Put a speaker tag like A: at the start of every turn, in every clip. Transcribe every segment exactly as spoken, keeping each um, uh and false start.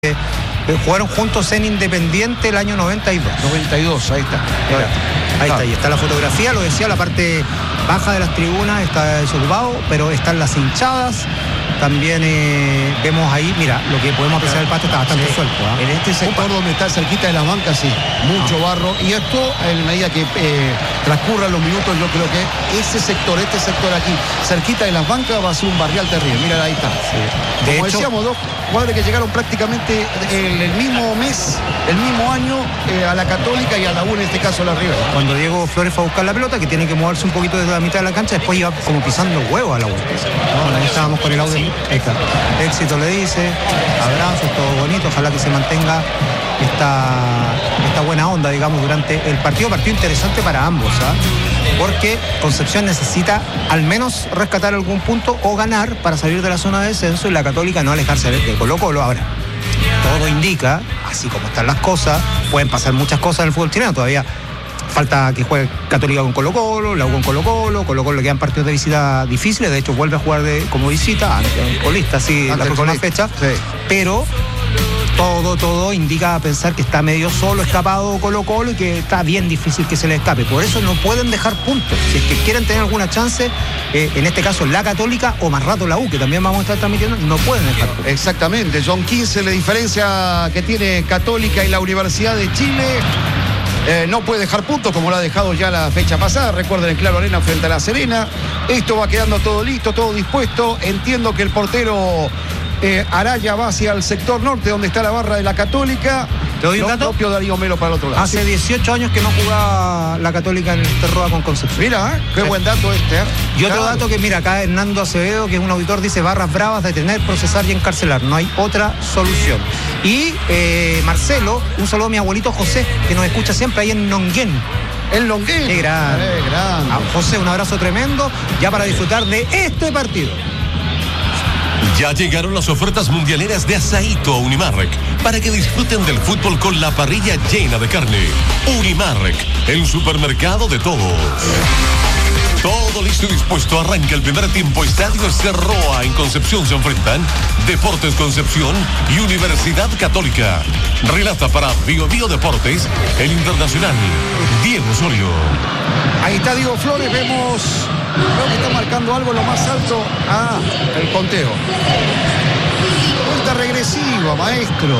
A: Eh, jugaron juntos en Independiente el año noventa y dos.
B: noventa y dos, ahí está.
A: Mira, ahí está, ahí está la fotografía, lo decía, la parte baja de las tribunas está desocupado, pero están las hinchadas. También eh, vemos ahí, mira, lo que podemos apreciar del pasto está bastante sí. suelto. ¿eh?
B: En este sector Opa. donde está cerquita de las bancas, sí, mucho ah. barro. Y esto, en medida que eh, transcurran los minutos, yo creo que ese sector, este sector aquí, cerquita de las bancas, va a ser un barrial terrible. Mira, ahí está. Sí. De Como hecho, decíamos, dos jugadores que llegaron prácticamente el, el mismo mes, el mismo año, eh, a la Católica y a la U, en este caso a la Rivera.
A: Cuando Diego Flores fue a buscar la pelota, que tiene que moverse un poquito desde la mitad de la cancha, después iba como pisando huevo a la U. ¿no? Ahí estábamos con el audio. Sí. Está. Éxito le dice, abrazos, todo bonito, ojalá que se mantenga esta, esta buena onda, digamos, durante el partido, partido interesante para ambos, ¿eh? Porque Concepción necesita al menos rescatar algún punto o ganar para salir de la zona de descenso y la Católica no alejarse de Colo Colo. Ahora, todo indica, así como están las cosas, pueden pasar muchas cosas en el fútbol chileno, todavía falta que juegue Católica con Colo Colo, la U con Colo Colo, Colo Colo le quedan partidos de visita difíciles, de hecho vuelve a jugar de, como visita, colista, sí, la próxima fecha, sí. Pero todo, todo indica a pensar que está medio solo, escapado Colo Colo y que está bien difícil que se le escape, por eso no pueden dejar puntos, si es que quieren tener alguna chance, eh, en este caso la Católica o más rato la U, que también vamos a estar transmitiendo, no pueden dejar puntos.
B: Exactamente, son quince la diferencia que tiene Católica y la Universidad de Chile. Eh, no puede dejar puntos como lo ha dejado ya la fecha pasada. Recuerden, en Claro Arena frente a La Serena. Esto va quedando todo listo, todo dispuesto. Entiendo que el portero eh, Araya va hacia el sector norte, donde está la barra de la Católica.
A: ¿Te doy un dato?
B: Propio Darío Melo para el otro lado.
A: Hace
B: sí.
A: dieciocho años que no jugaba la Católica en el Terroa con Concepción.
B: Mira, ¿eh? qué sí. buen dato este. ¿eh?
A: Y otro claro. dato que, mira, acá Hernando Acevedo, que es un auditor, dice: barras bravas, detener, procesar y encarcelar. No hay otra solución. Y eh, Marcelo, un saludo a mi abuelito José, que nos escucha siempre ahí en Longuén.
B: En Longuén.
A: Qué grande.
B: Qué grande.
A: A José, un abrazo tremendo, ya para disfrutar de este partido.
C: Ya llegaron las ofertas mundialeras de Asaíto a Unimarrec para que disfruten del fútbol con la parrilla llena de carne. Unimarrec, el supermercado de todos. Todo listo y dispuesto, arranca el primer tiempo. Estadio Cerroa en Concepción se enfrentan Deportes Concepción y Universidad Católica. Relata para Bio Bio Deportes el internacional Diego Osorio.
B: Ahí está Diego Flores, vemos, creo que está marcando algo en lo más alto. Ah, el conteo. Cuenta regresiva, maestro.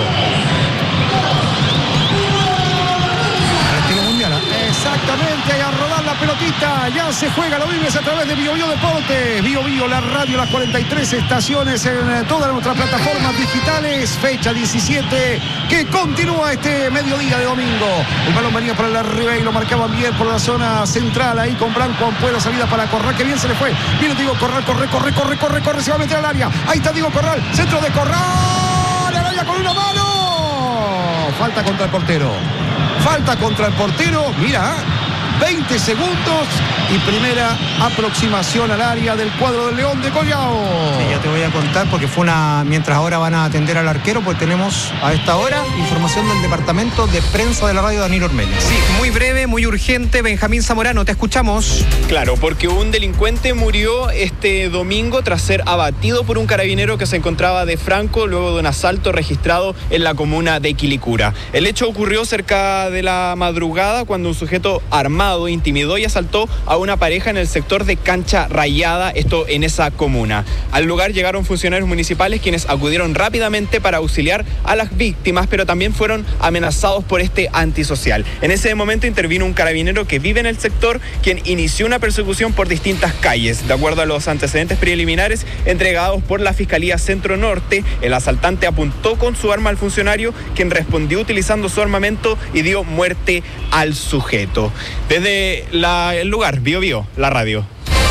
B: Exactamente, a rodar la pelotita, ya se juega, lo vives a través de Bio Bio Deportes, Bio Bio, la radio, las cuarenta y tres estaciones en todas nuestras plataformas digitales, fecha diecisiete, que continúa este mediodía de domingo. El balón venía para la Ribey y lo marcaban bien por la zona central, ahí con Blanco Ampuero, salida para Corral, que bien se le fue, viene Diego Corral, corre, corre, corre, corre, corre, se va a meter al área, ahí está Diego Corral, centro de Corral, al área con una mano, falta contra el portero. Falta contra el portero, mira, veinte segundos y primera aproximación al área del cuadro del León de Collao.
A: Sí, ya te voy a contar porque fue una, mientras ahora van a atender al arquero, pues tenemos a esta hora información del departamento de prensa de la radio Danilo Ormeño.
D: Sí, muy breve, muy urgente, Benjamín Zamorano, te escuchamos.
E: Claro, porque un delincuente murió este domingo tras ser abatido por un carabinero que se encontraba de Franco luego de un asalto registrado en la comuna de Quilicura. El hecho ocurrió cerca de la madrugada cuando un sujeto armado intimidó y asaltó a una pareja en el sector de Cancha Rayada, esto en esa comuna. Al lugar llegaron funcionarios municipales quienes acudieron rápidamente para auxiliar a las víctimas, pero también fueron amenazados por este antisocial. En ese momento intervino un carabinero que vive en el sector, quien inició una persecución por distintas calles. De acuerdo a los antecedentes preliminares entregados por la Fiscalía Centro Norte, el asaltante apuntó con su arma al funcionario, quien respondió utilizando su armamento y dio muerte al sujeto. Desde la, el lugar, Bio Bio, la radio.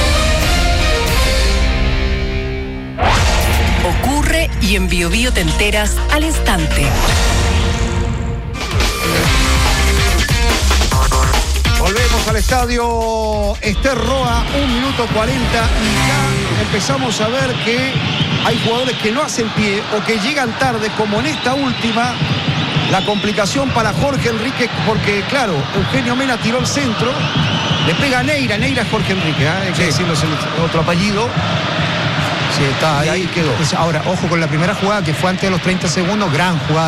F: Ocurre y en Bio Bio te enteras al instante.
B: Volvemos al estadio Ester Roa, un minuto cuarenta y ya empezamos a ver que hay jugadores que no hacen pie o que llegan tarde, como en esta última. La complicación para Jorge Enrique, porque claro, Eugenio Mena tiró el centro, le pega a Neira, Neira es Jorge Enrique, ¿eh? hay que sí. decirlo, es el otro apellido.
A: Sí, está ahí.
B: Y ahí quedó.
A: Ahora, ojo con la primera jugada que fue antes de los treinta segundos, gran jugada.